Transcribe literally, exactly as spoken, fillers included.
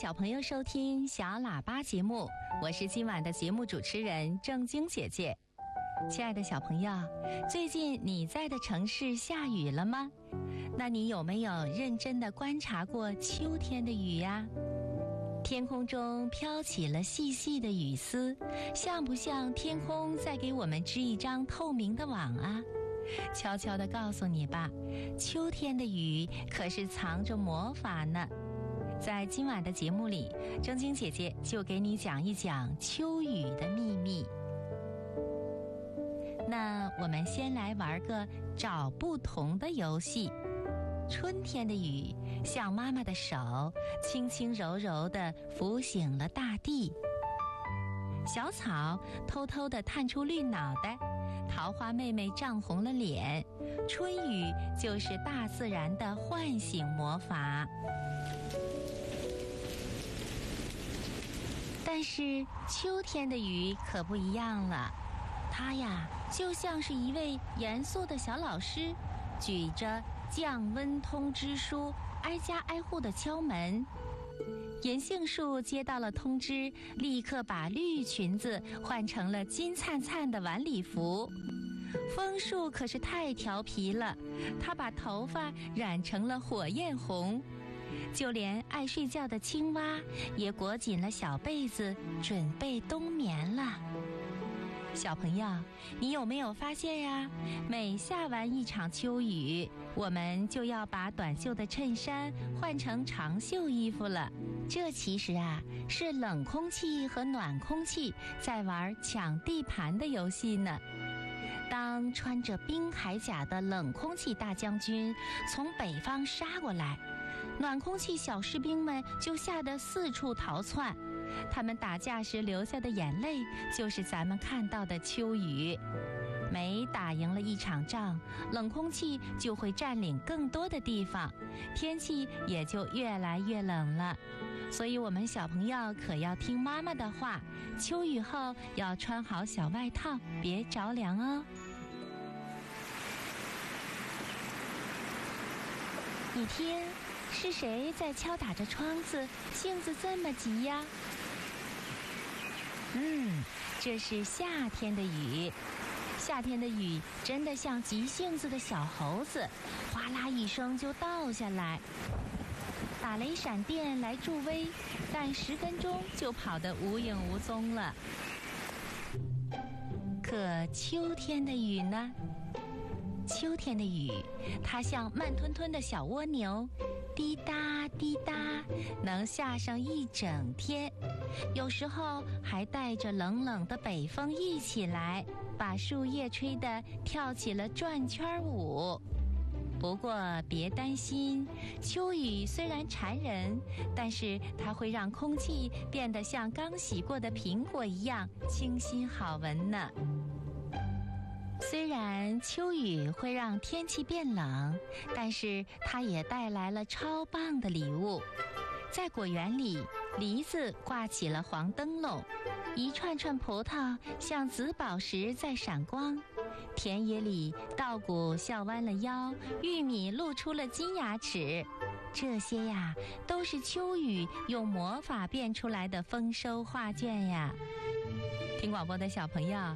小朋友收听小喇叭节目，我是今晚的节目主持人正晶姐姐。亲爱的小朋友，最近你在的城市下雨了吗？那你有没有认真地观察过秋天的雨呀？天空中飘起了细细的雨丝，像不像天空在给我们织一张透明的网啊？悄悄地告诉你吧，秋天的雨可是藏着魔法呢。在今晚的节目里，正晶姐姐就给你讲一讲秋雨的秘密。那我们先来玩个找不同的游戏。春天的雨像妈妈的手，轻轻柔柔地抚醒了大地。小草偷偷地探出绿脑袋，桃花妹妹涨红了脸。春雨就是大自然的唤醒魔法。但是秋天的雨可不一样了，它呀就像是一位严肃的小老师，举着降温通知书，挨家挨户的敲门。银杏树接到了通知，立刻把绿裙子换成了金灿灿的晚礼服。枫树可是太调皮了，它把头发染成了火焰红。就连爱睡觉的青蛙也裹紧了小被子，准备冬眠了。小朋友，你有没有发现呀？每下完一场秋雨，我们就要把短袖的衬衫换成长袖衣服了。这其实啊，是冷空气和暖空气在玩抢地盘的游戏呢。当穿着冰铠甲的冷空气大将军从北方杀过来，暖空气小士兵们就吓得四处逃窜，他们打架时流下的眼泪就是咱们看到的秋雨。每打赢了一场仗，冷空气就会占领更多的地方，天气也就越来越冷了。所以我们小朋友可要听妈妈的话，秋雨后要穿好小外套，别着凉哦。你听，是谁在敲打着窗子，性子这么急呀？嗯，这是夏天的雨。夏天的雨真的像急性子的小猴子，哗啦一声就倒下来。打雷闪电来助威，但十分钟就跑得无影无踪了。可秋天的雨呢？秋天的雨，它像慢吞吞的小蜗牛，滴答滴答，能下上一整天。有时候还带着冷冷的北风一起来，把树叶吹得跳起了转圈舞。不过别担心，秋雨虽然缠人，但是它会让空气变得像刚洗过的苹果一样清新好闻呢。虽然秋雨会让天气变冷，但是它也带来了超棒的礼物。在果园里，梨子挂起了黄灯笼，一串串葡萄像紫宝石在闪光。田野里，稻谷笑弯了腰，玉米露出了金牙齿。这些呀，都是秋雨用魔法变出来的丰收画卷呀。听广播的小朋友，